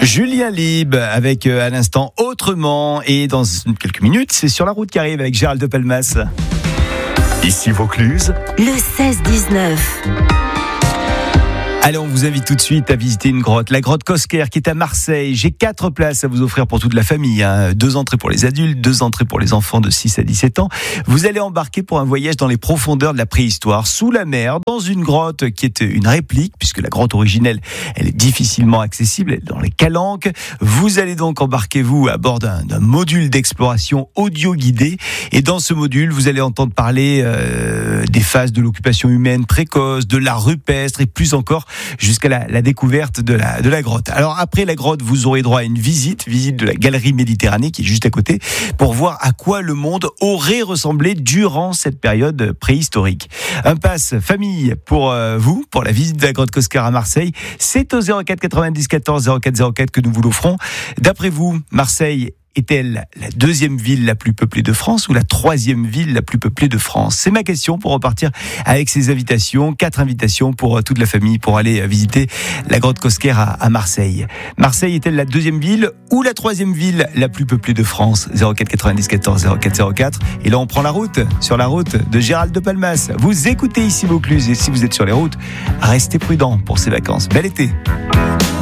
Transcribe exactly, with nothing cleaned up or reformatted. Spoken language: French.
Julien Lieb avec euh, à l'instant Autrement, et dans quelques minutes c'est Sur la route qui arrive avec Gérald de Palmas. Ici Vaucluse, le seize dix-neuf. Allez, on vous invite tout de suite à visiter une grotte, la grotte Cosquer qui est à Marseille. J'ai quatre places à vous offrir pour toute la famille, hein. Deux entrées pour les adultes, deux entrées pour les enfants de six à dix-sept ans. Vous allez embarquer pour un voyage dans les profondeurs de la préhistoire, sous la mer, dans une grotte qui est une réplique, puisque la grotte originelle, elle est difficilement accessible, elle est dans les calanques. Vous allez donc embarquer, vous, à bord d'un, d'un module d'exploration audio guidé. Et dans ce module, vous allez entendre parler euh, des phases de l'occupation humaine précoce, de l'art rupestre et plus encore, jusqu'à la, la découverte de la, de la grotte. Alors après la grotte, vous aurez droit à une visite, visite de la galerie Méditerranée qui est juste à côté, pour voir à quoi le monde aurait ressemblé durant cette période préhistorique. Un pass famille pour euh, vous, pour la visite de la grotte Cosquer à Marseille. C'est au zéro quatre quatre-vingt-dix quatorze zéro quatre zéro quatre que nous vous l'offrons. D'après vous, Marseille est-elle la deuxième ville la plus peuplée de France ou la troisième ville la plus peuplée de France? C'est ma question pour repartir avec ces invitations, quatre invitations pour toute la famille pour aller visiter la grotte Cosquer à, à Marseille. Marseille est-elle la deuxième ville ou la troisième ville la plus peuplée de France? zéro quatre quatre-vingt-dix quatorze zéro quatre zéro quatre. Et là on prend la route, sur la route de Gérald de Palmas. Vous écoutez Ici Vaucluse, et si vous êtes sur les routes, restez prudents pour ces vacances. Bel été.